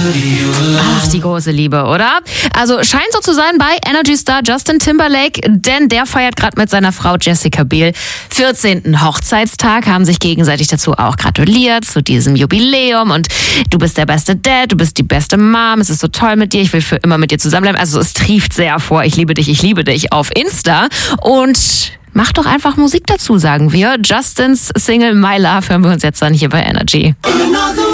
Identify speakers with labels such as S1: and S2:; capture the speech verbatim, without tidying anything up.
S1: Ach, die große Liebe, oder? Also scheint so zu sein bei Energy-Star Justin Timberlake, denn der feiert gerade mit seiner Frau Jessica Biel vierzehnten Hochzeitstag, haben sich gegenseitig dazu auch gratuliert zu diesem Jubiläum und du bist der beste Dad, du bist die beste Mom, es ist so toll mit dir, ich will für immer mit dir zusammenbleiben. Also es trieft sehr vor, ich liebe dich, ich liebe dich auf Insta und mach doch einfach Musik dazu, sagen wir. Justins Single My Love hören wir uns jetzt dann hier bei Energy.